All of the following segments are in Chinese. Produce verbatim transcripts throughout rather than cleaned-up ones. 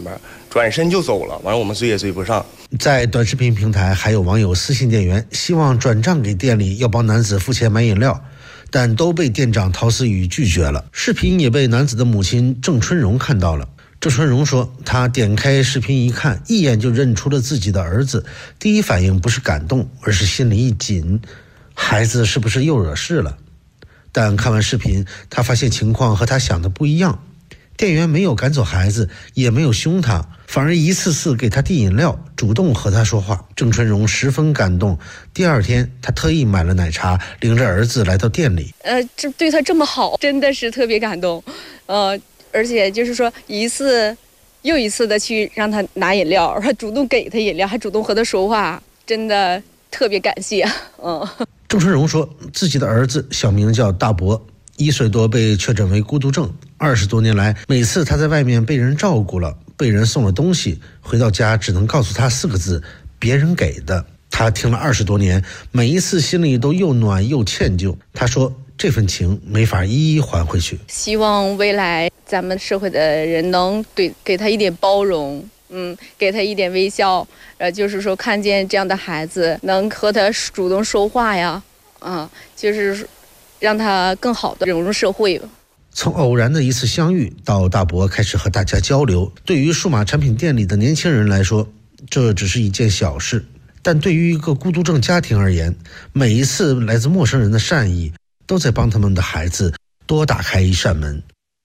班，转身就走了，完了我们追也追不上。 在短视频平台，还有网友私信店员，希望转账给店里，要帮男子付钱买饮料，但都被店长陶思雨拒绝了。视频也被男子的母亲郑春荣看到了。郑春荣说，他点开视频一看，一眼就认出了自己的儿子，第一反应不是感动，而是心里一紧，孩子是不是又惹事了？但看完视频，他发现情况和他想的不一样，店员没有赶走孩子，也没有凶他，反而一次次给他递饮料，主动和他说话。郑春荣十分感动，第二天他特意买了奶茶，领着儿子来到店里。 呃，这对他这么好，真的是特别感动。呃，而且就是说一次又一次的去让他拿饮料，还主动给他饮料，还主动和他说话，真的特别感谢。嗯。 郑春荣说，自己的儿子小名叫大伯，一岁多被确诊为孤独症。二十多年来，每次他在外面被人照顾了，被人送了东西，回到家只能告诉他四个字：别人给的。他听了二十多年，每一次心里都又暖又歉疚。他说，这份情没法一一还回去。 希望未来咱们社会的人能对给他一点包容。嗯，给他一点微笑，呃，就是说看见这样的孩子能和他主动说话呀，啊，就是让他更好的融入社会。 从偶然的一次相遇到大伯开始和大家交流，对于数码产品店里的年轻人来说，这只是一件小事，但对于一个孤独症家庭而言，每一次来自陌生人的善意，都在帮他们的孩子多打开一扇门。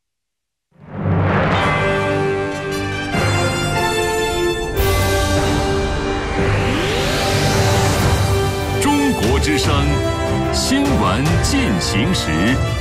之声新闻进行时，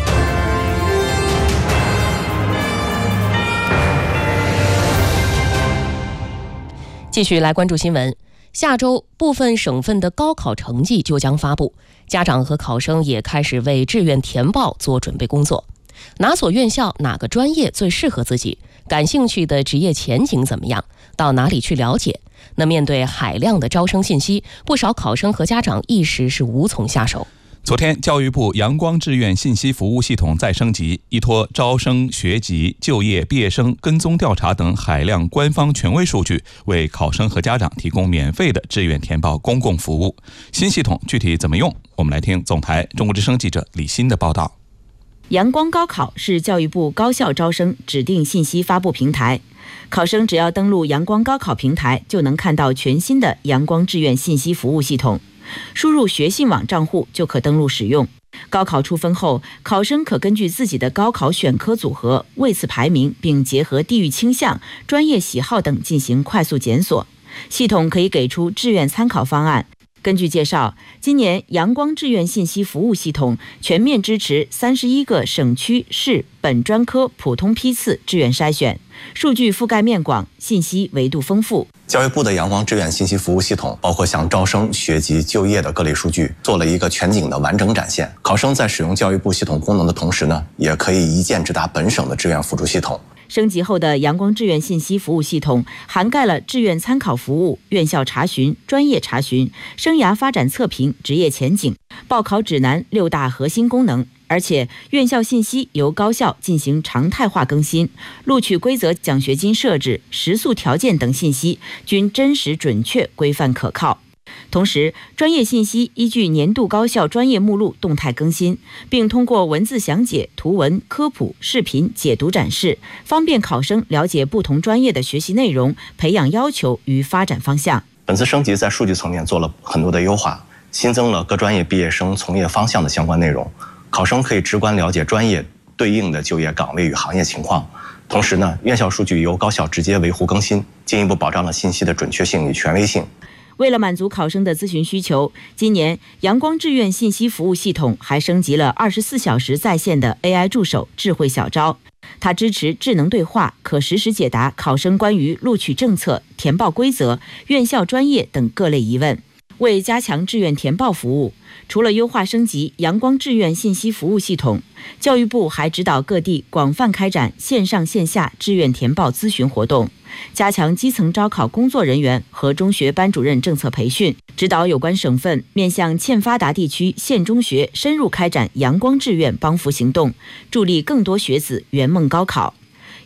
继续来关注新闻。下周部分省份的高考成绩就将发布，家长和考生也开始为志愿填报做准备工作。哪所院校哪个专业最适合自己，感兴趣的职业前景怎么样，到哪里去了解？那面对海量的招生信息，不少考生和家长一时是无从下手。 昨天，教育部阳光志愿信息服务系统再升级，依托招生、学籍、就业、毕业生跟踪调查等海量官方权威数据，为考生和家长提供免费的志愿填报公共服务。新系统具体怎么用？我们来听总台中国之声记者李欣的报道。 阳光高考是教育部高校招生指定信息发布平台，考生只要登录阳光高考平台，就能看到全新的阳光志愿信息服务系统，输入学信网账户就可登录使用。高考出分后，考生可根据自己的高考选科组合位次排名，并结合地域倾向、专业喜好等进行快速检索，系统可以给出志愿参考方案。根据介绍，今年阳光志愿信息服务系统全面支持三十一个省区市本专科普通批次志愿筛选，数据覆盖面广，信息维度丰富。 教育部的阳光志愿信息服务系统包括像招生、学籍、就业的各类数据，做了一个全景的完整展现。考生在使用教育部系统功能的同时呢，也可以一键直达本省的志愿辅助系统。 升级后的阳光志愿信息服务系统涵盖了志愿参考服务、院校查询、专业查询、生涯发展测评、职业前景、报考指南六大核心功能，而且院校信息由高校进行常态化更新，录取规则、奖学金设置、食宿条件等信息均真实准确、规范可靠。同时，专业信息依据年度高校专业目录动态更新，并通过文字详解、图文科普、视频解读展示，方便考生了解不同专业的学习内容、培养要求与发展方向。 本次升级在数据层面做了很多的优化，新增了各专业毕业生从业方向的相关内容，考生可以直观了解专业对应的就业岗位与行业情况。同时呢，院校数据由高校直接维护更新，进一步保障了信息的准确性与权威性。 为了满足考生的咨询需求，今年阳光志愿信息服务系统还升级了二十四小时在线的 A I 助手智慧小招，它支持智能对话，可实时解答考生关于录取政策、填报规则、院校专业等各类疑问。为加强志愿填报服务，除了优化升级阳光志愿信息服务系统，教育部还指导各地广泛开展线上线下志愿填报咨询活动，加强基层招考工作人员和中学班主任政策培训，指导有关省份面向欠发达地区县中学深入开展阳光志愿帮扶行动，助力更多学子圆梦高考。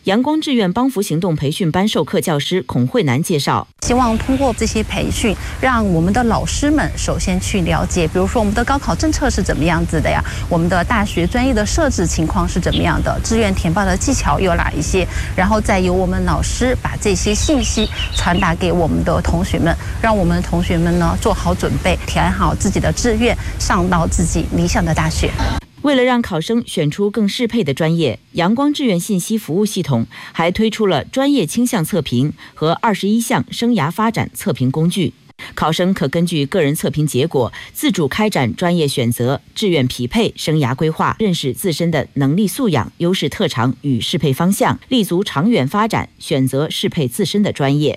阳光志愿帮扶行动培训班授课教师孔慧楠介绍， 希望通过这些培训，让我们的老师们首先去了解，比如说我们的高考政策是怎么样子的呀，我们的大学专业的设置情况是怎么样的，志愿填报的技巧有哪一些，然后再由我们老师把这些信息传达给我们的同学们，让我们的同学们呢做好准备，填好自己的志愿，上到自己理想的大学。 为了让考生选出更适配的专业，阳光志愿信息服务系统还推出了专业倾向测评和二十一项生涯发展测评工具。考生可根据个人测评结果，自主开展专业选择、志愿匹配、生涯规划，认识自身的能力素养、优势特长与适配方向，立足长远发展，选择适配自身的专业。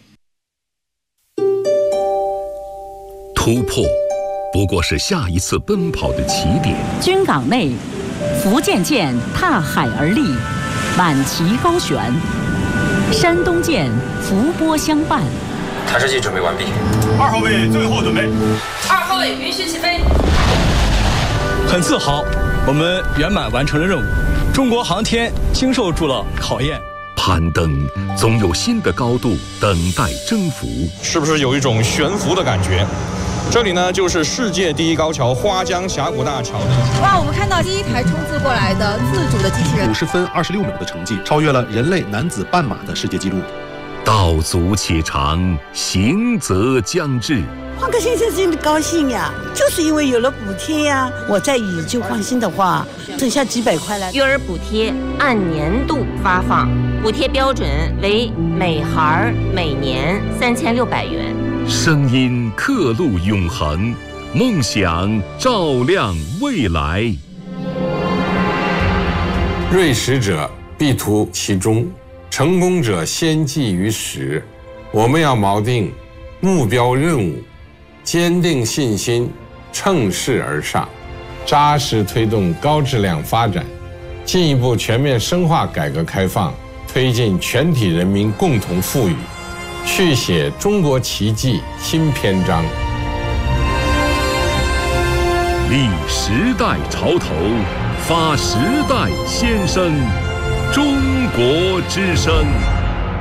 突破不过是下一次奔跑的起点。 军港内，福建舰踏海而立，满旗高悬；山东舰伏波相伴。 弹射器准备完毕。 二号位最后准备。 二号位允许起飞。 很自豪，我们圆满完成了任务。中国航天经受住了考验。 攀登总有新的高度等待征服。 是不是有一种悬浮的感觉？这里呢，就是世界第一高桥花江峡谷大桥。 哇，我们看到第一台冲刺过来的自主的机器人， 五十分二十六秒的成绩，超越了人类男子半马的世界纪录。 道阻且长，行则将至。 换个先生真的高兴呀，就是因为有了补贴呀。我在宇宙放心的话，剩下几百块了。 育儿补贴按年度发放，补贴标准为每孩每年三千六百元。 声音刻录永恒，梦想照亮未来。 锐实者必图其中，成功者先记于始。我们要锚定目标任务，坚定信心，乘势而上，扎实推动高质量发展，进一步全面深化改革开放，推进全体人民共同富裕，续写中国奇迹新篇章。 立时代潮头，发时代先声，中国之声。